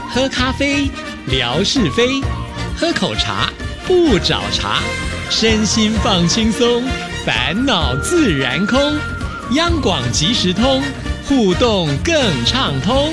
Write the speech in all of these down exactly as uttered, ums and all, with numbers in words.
喝咖啡，聊是非；喝口茶，不找茬。身心放轻松，烦恼自然空。央广即时通，互动更畅通。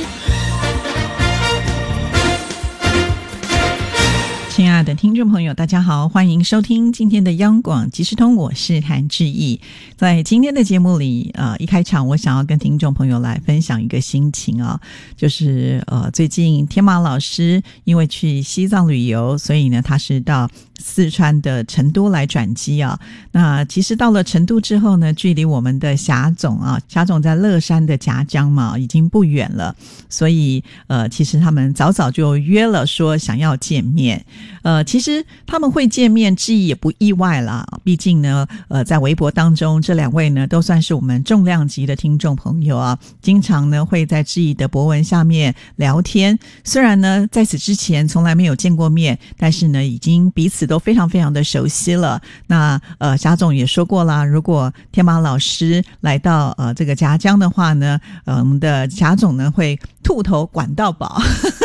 亲爱的听众朋友，大家好，欢迎收听今天的央广即时通，我是谭志毅。在今天的节目里，呃，一开场我想要跟听众朋友来分享一个心情啊，就是呃，最近天马老师因为去西藏旅游，所以呢，他是到四川的成都来转机啊。那其实到了成都之后呢，距离我们的霞总啊，霞总在乐山的夹江嘛，已经不远了，所以呃，其实他们早早就约了说想要见面。呃，其实他们会见面，志毅也不意外啦。毕竟呢，呃，在微博当中，这两位呢都算是我们重量级的听众朋友啊，经常呢会在志毅的博文下面聊天。虽然呢在此之前从来没有见过面，但是呢已经彼此都非常非常的熟悉了。那呃，霞总也说过啦，如果天马老师来到呃这个夹江的话呢，呃，我们的霞总呢会兔头管到饱。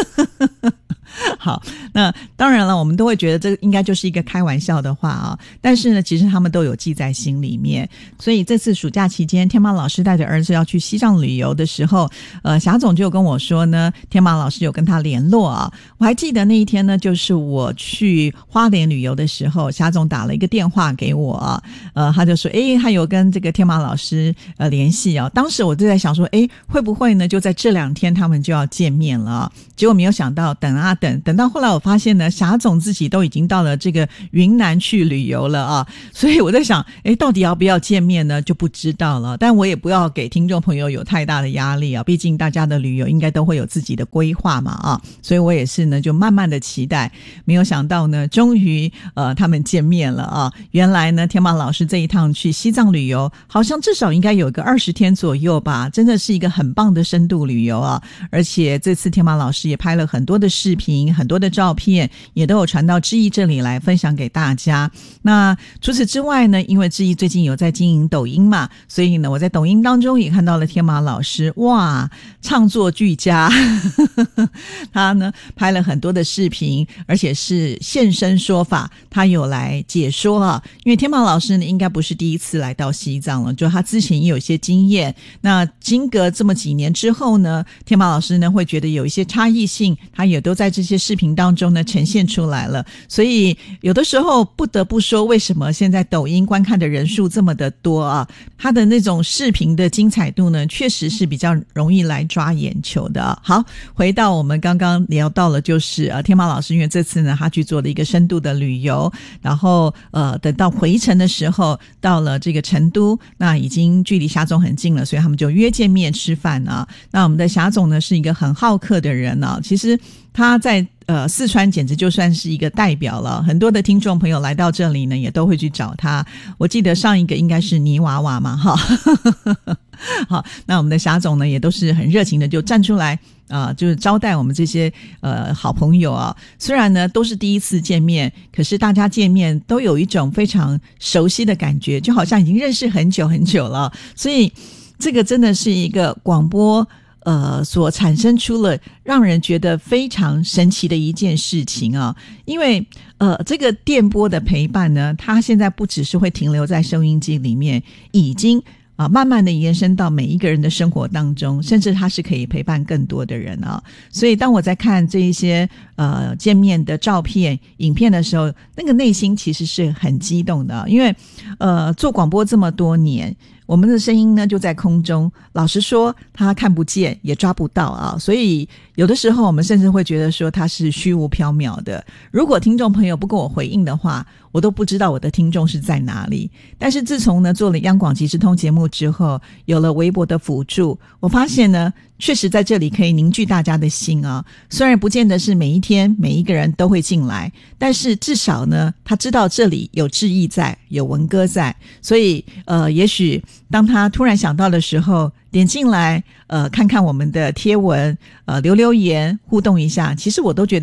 好，那当然了，我们都会觉得这个应该就是一个开玩笑的话啊，但是呢，其实他们都有记在心里面。所以这次暑假期间，天马老师带着儿子要去西藏旅游的时候，呃，霞总就跟我说呢，天马老师有跟他联络啊。我还记得那一天呢，就是我去花莲旅游的时候，霞总打了一个电话给我啊，呃，他就说，诶，他有跟这个天马老师呃联系啊。当时我就在想说，诶，会不会呢，就在这两天他们就要见面了啊？结果没有想到，等啊等。等到后来我发现呢，霞总自己都已经到了这个云南去旅游了啊，所以我在想，诶，到底要不要见面呢？就不知道了。但我也不要给听众朋友有太大的压力啊，毕竟大家的旅游应该都会有自己的规划嘛啊，所以我也是呢，就慢慢的期待。没有想到呢，终于呃他们见面了啊。原来呢，天马老师这一趟去西藏旅游，好像至少应该有个二十天左右吧，真的是一个很棒的深度旅游啊。而且这次天马老师也拍了很多的视频，很多的照片也都有传到志毅这里来分享给大家。那除此之外呢，因为志毅最近有在经营抖音嘛，所以呢我在抖音当中也看到了天马老师，哇，唱作俱佳。他呢拍了很多的视频，而且是现身说法，他有来解说啊。因为天马老师呢应该不是第一次来到西藏了，就他之前也有一些经验。那经隔这么几年之后呢，天马老师呢会觉得有一些差异性，他也都在这些视频当中呢呈现出来了。所以有的时候不得不说，为什么现在抖音观看的人数这么的多啊？他的那种视频的精彩度呢，确实是比较容易来抓眼球的。好，回到我们刚刚聊到了，就是呃天马老师因为这次呢他去做了一个深度的旅游，然后呃等到回程的时候到了这个成都，那已经距离霞总很近了，所以他们就约见面吃饭啊。那我们的霞总呢是一个很好客的人啊，其实他在呃四川简直就算是一个代表了，很多的听众朋友来到这里呢也都会去找他。我记得上一个应该是泥娃娃嘛哈。好，那我们的霞总呢也都是很热情的就站出来啊、呃，就是招待我们这些呃好朋友啊。虽然呢都是第一次见面，可是大家见面都有一种非常熟悉的感觉，就好像已经认识很久很久了。所以这个真的是一个广播呃，所产生出了让人觉得非常神奇的一件事情啊。因为呃，这个电波的陪伴呢，它现在不只是会停留在收音机里面，已经啊，慢慢的延伸到每一个人的生活当中，甚至它是可以陪伴更多的人啊。所以当我在看这一些呃见面的照片、影片的时候，那个内心其实是很激动的，因为呃做广播这么多年，我们的声音呢就在空中，老实说它看不见也抓不到啊，所以有的时候我们甚至会觉得说它是虚无缥缈的。如果听众朋友不跟我回应的话，我都不知道我的听众是在哪里。但是自从呢做了央广即时通节目之后，有了微博的辅助，我发现呢确实在这里可以凝聚大家的心啊。虽然不见得是每一天每一个人都会进来，但是至少呢他知道这里有志毅在，有文哥在，所以呃，也许当他突然想到的时候，点进来呃看看我们的贴文，呃留留言互动一下，其实我都觉得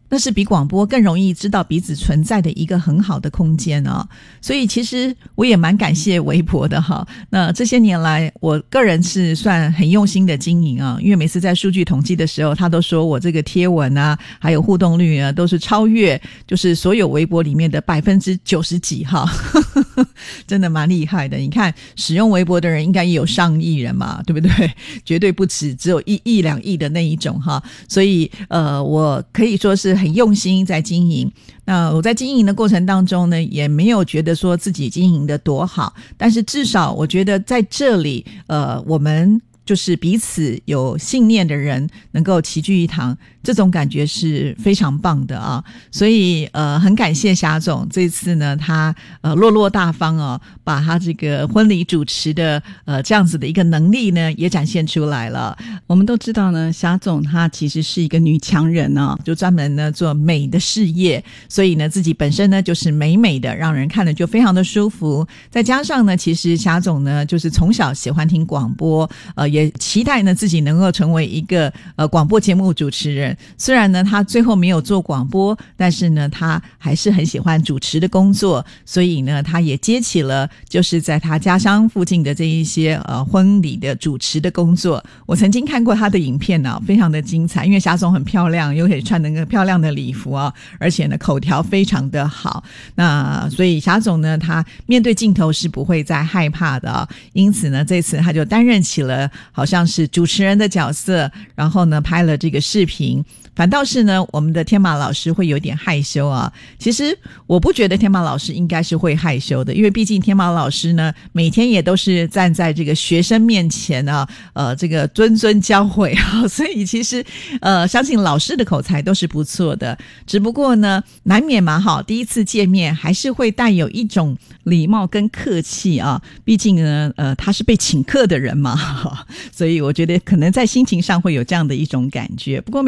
那是比广播更容易知道彼此存在的一个很好的空间啊。所以其实我也蛮感谢微博的哈。那这些年来我个人是算很用心的经营啊，因为每次在数据统计的时候，他都说我这个贴文啊还有互动率啊都是超越就是所有微博里面的百分之九十几哈真的蛮厉害的。你看使用微博的人应该也有上亿人嘛，对不对？绝对不止只有一亿两亿的那一种哈。所以呃我可以说是很用心在经营。那我在经营的过程当中呢，也没有觉得说自己经营的多好，但是至少我觉得在这里呃我们就是彼此有信念的人能够齐聚一堂，这种感觉是非常棒的啊。所以呃很感谢霞总这次呢他呃落落大方哦，把他这个婚礼主持的呃这样子的一个能力呢也展现出来了。我们都知道呢，霞总她其实是一个女强人啊，就专门呢做美的事业，所以呢自己本身呢就是美美的，让人看了就非常的舒服。再加上呢其实霞总呢就是从小喜欢听广播，呃也也期待呢自己能够成为一个呃广播节目主持人。虽然呢他最后没有做广播，但是呢他还是很喜欢主持的工作，所以呢他也接起了就是在他家乡附近的这一些呃婚礼的主持的工作。我曾经看过他的影片呢、啊，非常的精彩，因为霞总很漂亮，又可以穿那个漂亮的礼服啊，而且呢口条非常的好。那所以霞总呢他面对镜头是不会再害怕的、啊、因此呢这次他就担任起了好像是主持人的角色，然后呢拍了这个视频。反倒是呢我们的天马老师会有点害羞啊。其实我不觉得天马老师应该是会害羞的，因为毕竟天马老师呢每天也都是站在这个学生面前啊，呃这个谆谆教诲啊，所以其实呃相信老师的口才都是不错的。只不过呢难免嘛哈，第一次见面还是会带有一种礼貌跟客气啊，毕竟呢呃他是被请客的人嘛，所以我觉得可能在心情上会有这样的一种感觉。不过